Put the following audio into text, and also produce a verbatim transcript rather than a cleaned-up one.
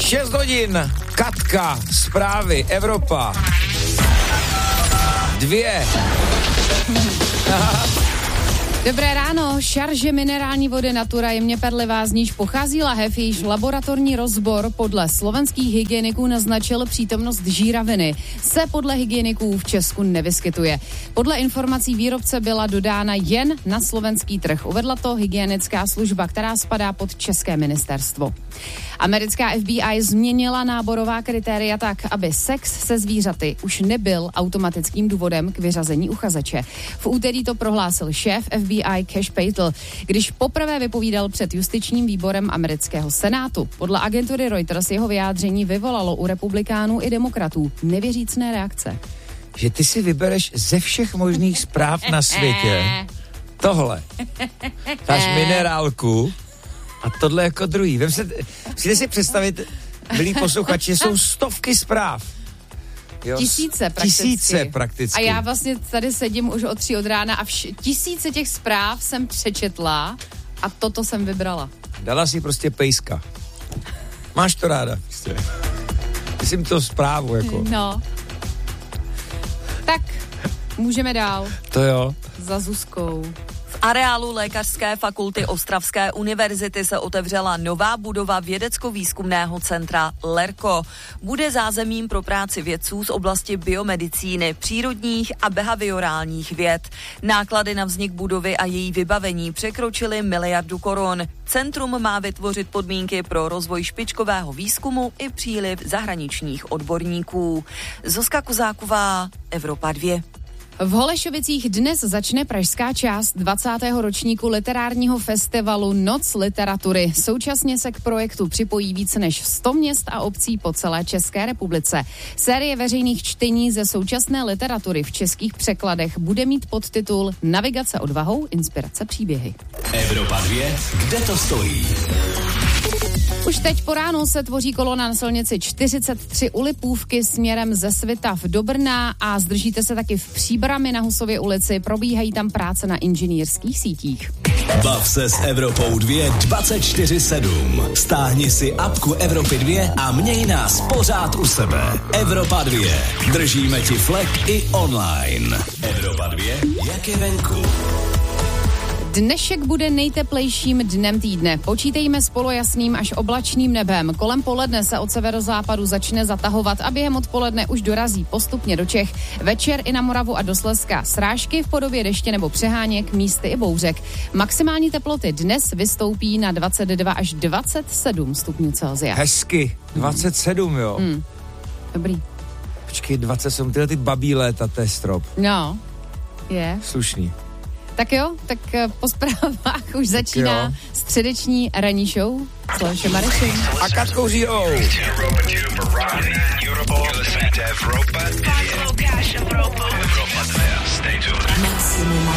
šest hodin, Katka, zprávy, Evropa. Dvě. Dobré ráno, šarže minerální vody Natura jemně perlivá, z níž pochází lahev, jejíž laboratorní rozbor podle slovenských hygieniků naznačil přítomnost žíraviny, se podle hygieniků v Česku nevyskytuje. Podle informací výrobce byla dodána jen na slovenský trh. Uvedla to hygienická služba, která spadá pod České ministerstvo. Americká F B I změnila náborová kritéria tak, aby sex se zvířaty už nebyl automatickým důvodem k vyřazení uchazeče. V úterý to prohlásil šéf F B I Cash Patel, když poprvé vypovídal před justičním výborem amerického senátu. Podle agentury Reuters jeho vyjádření vyvolalo u republikánů i demokratů nevěřícné reakce. Že ty si vybereš ze všech možných zpráv na světě tohle. Dáš minerálku a tohle jako druhý. Vem se, musíte si představit, milí posluchači, jsou stovky zpráv. Jo, tisíce prakticky. Tisíce prakticky. A já vlastně tady sedím už od tří od rána a vš- tisíce těch zpráv jsem přečetla a toto jsem vybrala. Dala si prostě pejska. Máš to ráda. Prostě. Myslím to zprávu, jako. No. Tak, můžeme dál. To jo. Za Zuzkou. V areálu Lékařské fakulty Ostravské univerzity se otevřela nová budova vědecko-výzkumného centra LERKO. Bude zázemím pro práci vědců z oblasti biomedicíny, přírodních a behaviorálních věd. Náklady na vznik budovy a její vybavení překročily miliardu korun. Centrum má vytvořit podmínky pro rozvoj špičkového výzkumu i příliv zahraničních odborníků. Zuzka Kozáková, Evropa dva. V Holešovicích dnes začne pražská část dvacátého ročníku literárního festivalu Noc literatury. Současně se k projektu připojí více než sto měst a obcí po celé České republice. Série veřejných čtení ze současné literatury v českých překladech bude mít podtitul Navigace odvahou, inspirace příběhy. Evropa dva, kde to stojí? Už teď po ránu se tvoří kolona na silnici čtyřicet tři u Lipůvky směrem ze Svitav do Brna a zdržíte se taky v Příbrami na Husově ulici. Probíhají tam práce na inženýrských sítích. Bav se s Evropou dva dvacet čtyři sedm. Stáhni si apku Evropy dva a měj nás pořád u sebe. Evropa dva. Držíme ti flek i online. Evropa dva, jak je venku. Dnešek bude nejteplejším dnem týdne. Počítejme s polojasným až oblačným nebem. Kolem poledne se od severozápadu začne zatahovat a během odpoledne už dorazí postupně do Čech. Večer i na Moravu a do Slezska srážky v podobě deště nebo přeháněk, místy i bouřek. Maximální teploty dnes vystoupí na dvacet dva až dvacet sedm stupňů Celsia. Hezky. dvacet sedm, jo. Hmm. Dobrý. Počkej, dvacet sedm, tyhle ty babí léta, to je strop. No, je. Slušný. Tak jo, tak po zprávách už začíná středeční ranní show s Leošem Marešem. A Katkou Žírou.